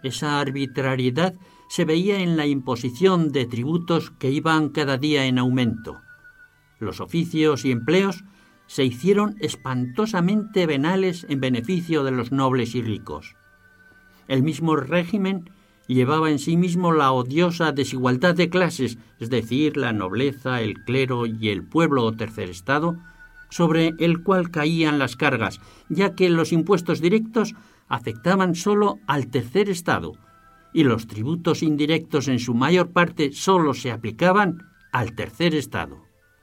Esa arbitrariedad se veía en la imposición de tributos que iban cada día en aumento. Los oficios y empleos se hicieron espantosamente venales en beneficio de los nobles y ricos. El mismo régimen llevaba en sí mismo la odiosa desigualdad de clases, es decir, la nobleza, el clero y el pueblo o tercer estado, sobre el cual caían las cargas, ya que los impuestos directos afectaban solo al tercer estado y los tributos indirectos en su mayor parte solo se aplicaban al tercer estado.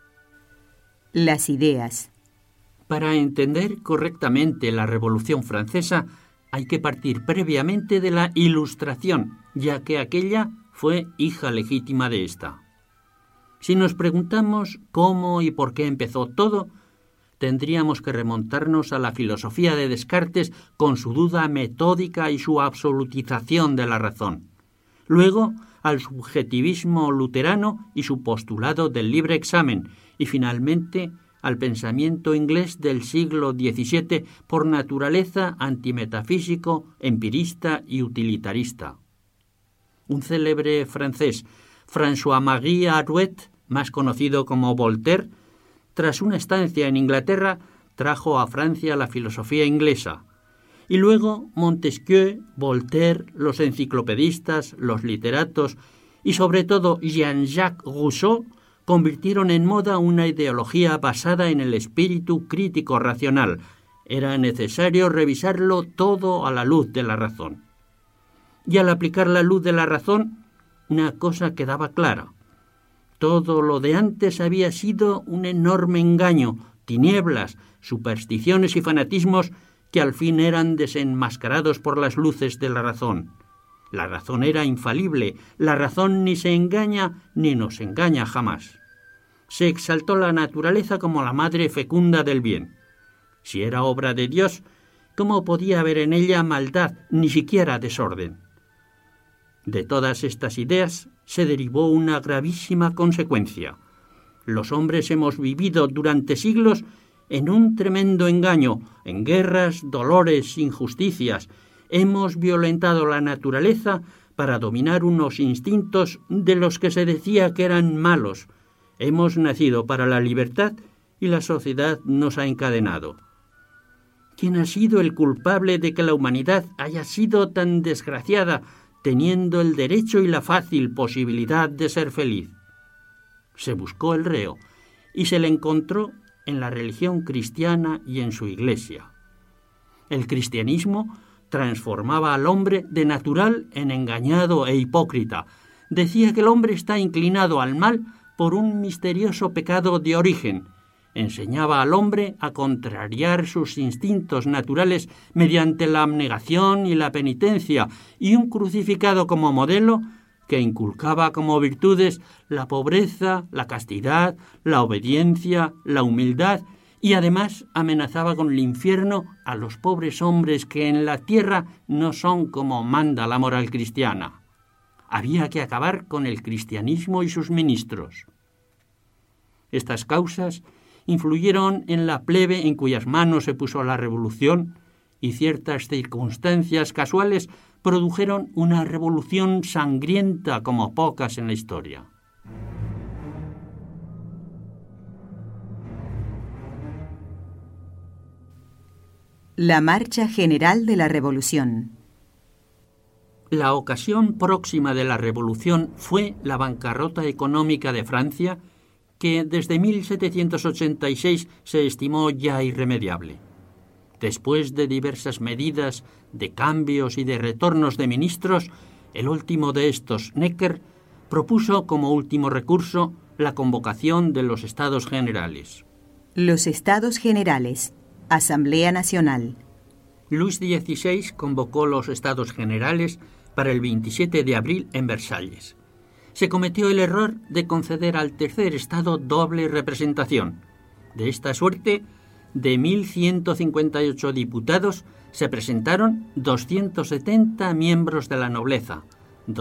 Las ideas. Para entender correctamente la Revolución Francesa hay que partir previamente de la Ilustración, ya que aquella fue hija legítima de esta. Si nos preguntamos cómo y por qué empezó todo, tendríamos que remontarnos a la filosofía de Descartes con su duda metódica y su absolutización de la razón. Luego, al subjetivismo luterano y su postulado del libre examen, y finalmente al pensamiento inglés del siglo XVII, por naturaleza antimetafísico, empirista y utilitarista. Un célebre francés, François-Marie Arouet, más conocido como Voltaire, tras una estancia en Inglaterra, trajo a Francia la filosofía inglesa. Y luego Montesquieu, Voltaire, los enciclopedistas, los literatos y sobre todo Jean-Jacques Rousseau convirtieron en moda una ideología basada en el espíritu crítico racional. Era necesario revisarlo todo a la luz de la razón. Y al aplicar la luz de la razón, una cosa quedaba clara. Todo lo de antes había sido un enorme engaño, tinieblas, supersticiones y fanatismos que al fin eran desenmascarados por las luces de la razón. La razón era infalible, la razón ni se engaña ni nos engaña jamás. Se exaltó la naturaleza como la madre fecunda del bien. Si era obra de Dios, ¿cómo podía haber en ella maldad, ni siquiera desorden? De todas estas ideas se derivó una gravísima consecuencia. Los hombres hemos vivido durante siglos en un tremendo engaño, en guerras, dolores, injusticias. Hemos violentado la naturaleza para dominar unos instintos de los que se decía que eran malos. Hemos nacido para la libertad y la sociedad nos ha encadenado. ¿Quién ha sido el culpable de que la humanidad haya sido tan desgraciada, teniendo el derecho y la fácil posibilidad de ser feliz? Se buscó el reo y se le encontró en la religión cristiana y en su iglesia. El cristianismo transformaba al hombre de natural en engañado e hipócrita. Decía que el hombre está inclinado al mal por un misterioso pecado de origen. Enseñaba al hombre a contrariar sus instintos naturales mediante la abnegación y la penitencia, y un crucificado como modelo que inculcaba como virtudes la pobreza, la castidad, la obediencia, la humildad, y además amenazaba con el infierno a los pobres hombres que en la tierra no son como manda la moral cristiana. Había que acabar con el cristianismo y sus ministros. Estas causas influyeron en la plebe en cuyas manos se puso la revolución, y ciertas circunstancias casuales produjeron una revolución sangrienta como pocas en la historia. La marcha general de la Revolución. La ocasión próxima de la Revolución fue la bancarrota económica de Francia, que desde 1786 se estimó ya irremediable. Después de diversas medidas de cambios y de retornos de ministros, el último de estos, Necker, propuso como último recurso la convocación de los Estados Generales. Los Estados Generales. Asamblea Nacional. Luis XVI convocó los Estados Generales para el 27 de abril en Versalles. Se cometió el error de conceder al tercer estado doble representación. De esta suerte, de 1.158 diputados, se presentaron 270 miembros de la nobleza,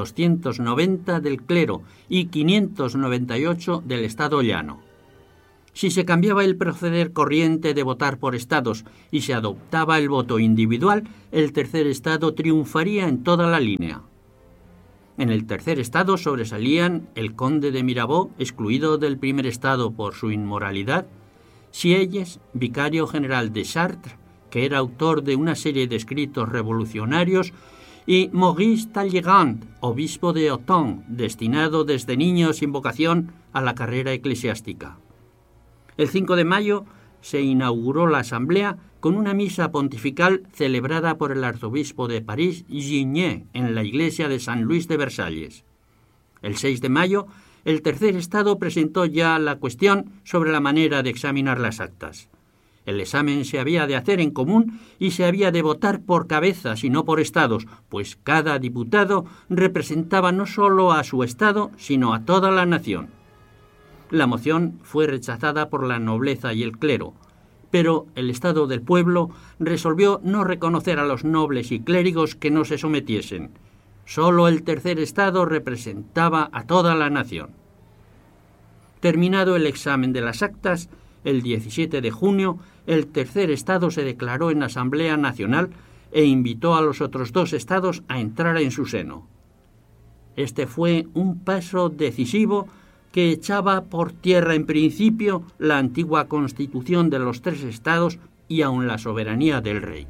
290 del clero y 598 del estado llano. Si se cambiaba el proceder corriente de votar por estados y se adoptaba el voto individual, el tercer estado triunfaría en toda la línea. En el tercer estado sobresalían el conde de Mirabeau, excluido del primer estado por su inmoralidad, Sieyes, vicario general de Chartres, que era autor de una serie de escritos revolucionarios, y Maurice Talleyrand, obispo de Autun, destinado desde niño sin vocación a la carrera eclesiástica. El 5 de mayo se inauguró la asamblea con una misa pontifical celebrada por el arzobispo de París, Gigné, en la iglesia de San Luis de Versalles. El 6 de mayo, el tercer estado presentó ya la cuestión sobre la manera de examinar las actas. El examen se había de hacer en común y se había de votar por cabezas y no por estados, pues cada diputado representaba no solo a su estado, sino a toda la nación. La moción fue rechazada por la nobleza y el clero, pero el estado del pueblo resolvió no reconocer a los nobles y clérigos que no se sometiesen. Solo el tercer estado representaba a toda la nación. Terminado el examen de las actas, el 17 de junio, el tercer estado se declaró en Asamblea Nacional e invitó a los otros dos estados a entrar en su seno. Este fue un paso decisivo que echaba por tierra en principio la antigua constitución de los tres estados y aun la soberanía del rey.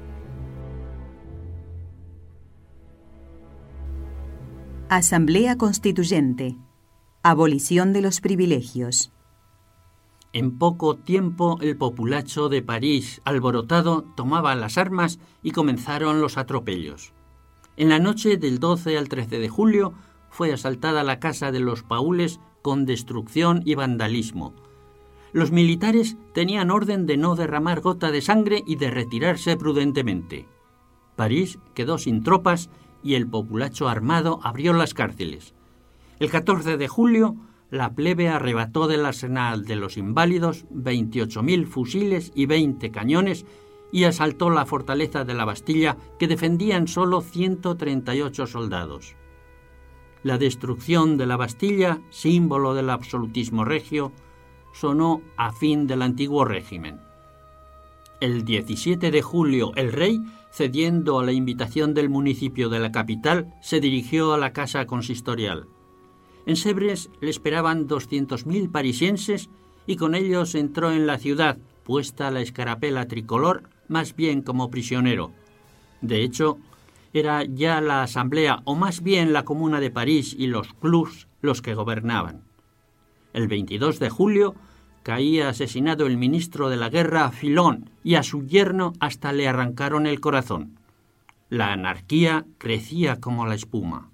Asamblea Constituyente. Abolición de los privilegios. En poco tiempo el populacho de París, alborotado, tomaba las armas y comenzaron los atropellos. En la noche del 12 al 13 de julio fue asaltada la casa de los Paules con destrucción y vandalismo. Los militares tenían orden de no derramar gota de sangre y de retirarse prudentemente. París quedó sin tropas y el populacho armado abrió las cárceles. El 14 de julio, la plebe arrebató del arsenal de los inválidos 28.000 fusiles y 20 cañones y asaltó la fortaleza de la Bastilla, que defendían solo 138 soldados. La destrucción de la Bastilla, símbolo del absolutismo regio, sonó a fin del antiguo régimen. El 17 de julio, el rey, cediendo a la invitación del municipio de la capital, se dirigió a la casa consistorial. En Sèvres le esperaban 200.000 parisienses y con ellos entró en la ciudad, puesta la escarapela tricolor, más bien como prisionero. De hecho, era ya la asamblea, o más bien la Comuna de París y los clubs, los que gobernaban. El 22 de julio caía asesinado el ministro de la guerra, Filon, y a su yerno hasta le arrancaron el corazón. La anarquía crecía como la espuma.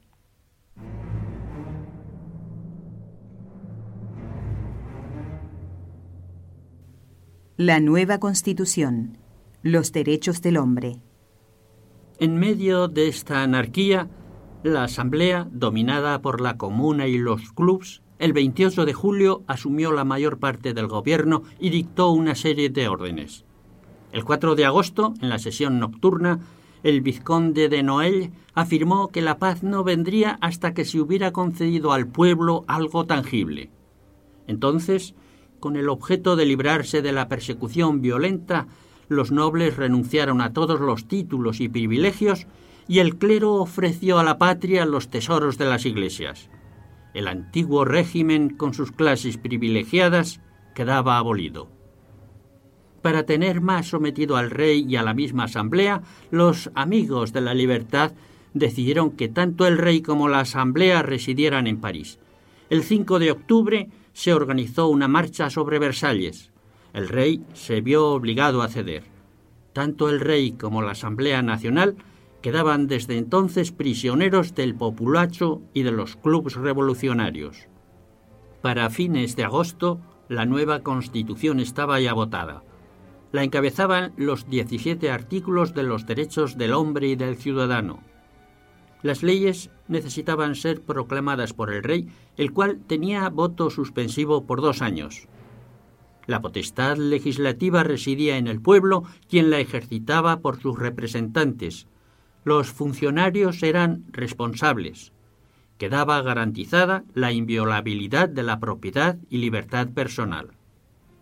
La nueva Constitución. Los derechos del hombre. En medio de esta anarquía, la Asamblea, dominada por la Comuna y los clubs, el 28 de julio asumió la mayor parte del gobierno y dictó una serie de órdenes. El 4 de agosto, en la sesión nocturna, el vizconde de Noailles afirmó que la paz no vendría hasta que se hubiera concedido al pueblo algo tangible. Entonces, con el objeto de librarse de la persecución violenta, los nobles renunciaron a todos los títulos y privilegios y el clero ofreció a la patria los tesoros de las iglesias. El antiguo régimen, con sus clases privilegiadas, quedaba abolido. Para tener más sometido al rey y a la misma asamblea, los amigos de la libertad decidieron que tanto el rey como la asamblea residieran en París. El 5 de octubre se organizó una marcha sobre Versalles. El rey se vio obligado a ceder. Tanto el rey como la Asamblea Nacional quedaban desde entonces prisioneros del populacho y de los clubes revolucionarios. Para fines de agosto, la nueva Constitución estaba ya votada. La encabezaban los 17 artículos de los derechos del hombre y del ciudadano. Las leyes necesitaban ser proclamadas por el rey, el cual tenía voto suspensivo por 2 años. La potestad legislativa residía en el pueblo, quien la ejercitaba por sus representantes. Los funcionarios eran responsables. Quedaba garantizada la inviolabilidad de la propiedad y libertad personal.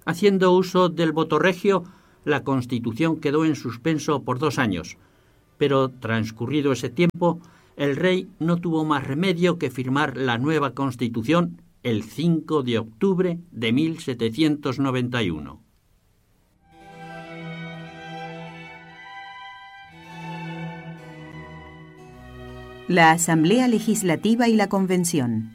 Haciendo uso del voto regio, la Constitución quedó en suspenso por 2 años, pero transcurrido ese tiempo, el rey no tuvo más remedio que firmar la nueva Constitución el 5 de octubre de 1791. La Asamblea Legislativa y la Convención.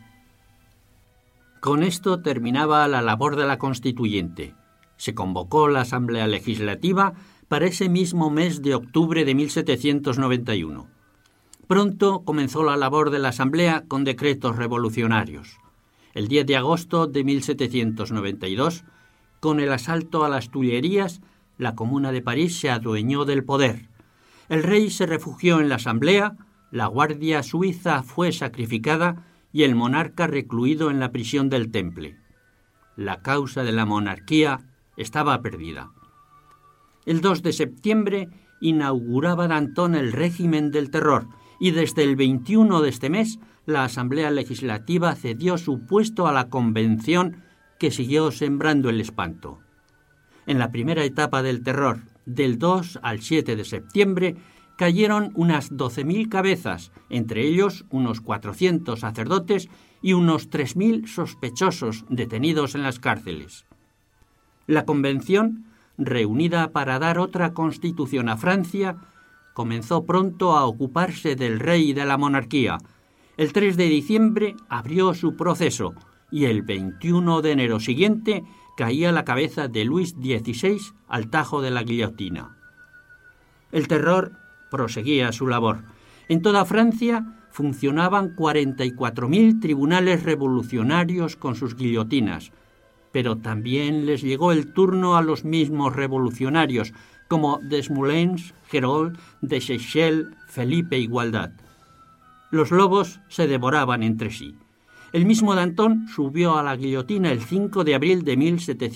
Con esto terminaba la labor de la Constituyente. Se convocó la Asamblea Legislativa para ese mismo mes de octubre de 1791. Pronto comenzó la labor de la Asamblea con decretos revolucionarios. El 10 de agosto de 1792, con el asalto a las Tullerías, la Comuna de París se adueñó del poder. El rey se refugió en la Asamblea, la Guardia Suiza fue sacrificada y el monarca recluido en la prisión del Temple. La causa de la monarquía estaba perdida. El 2 de septiembre inauguraba Danton el régimen del terror y desde el 21 de este mes la Asamblea Legislativa cedió su puesto a la Convención, que siguió sembrando el espanto. En la primera etapa del terror, del 2 al 7 de septiembre, cayeron unas 12.000 cabezas, entre ellos unos 400 sacerdotes y unos 3.000 sospechosos detenidos en las cárceles. La Convención, reunida para dar otra constitución a Francia, comenzó pronto a ocuparse del rey y de la monarquía. El 3 de diciembre abrió su proceso y el 21 de enero siguiente caía la cabeza de Luis XVI al tajo de la guillotina. El terror proseguía su labor. En toda Francia funcionaban 44.000 tribunales revolucionarios con sus guillotinas, pero también les llegó el turno a los mismos revolucionarios, como Desmoulins, Gerold, de Seychelles, Felipe y Gualdat. Los lobos se devoraban entre sí. El mismo Danton subió a la guillotina el 5 de abril de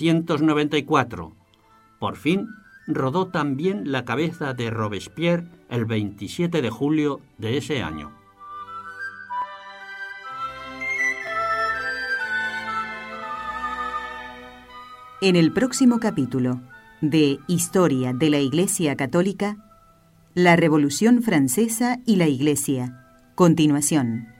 1794. Por fin rodó también la cabeza de Robespierre el 27 de julio de ese año. En el próximo capítulo de Historia de la Iglesia Católica, la Revolución Francesa y la Iglesia. Continuación.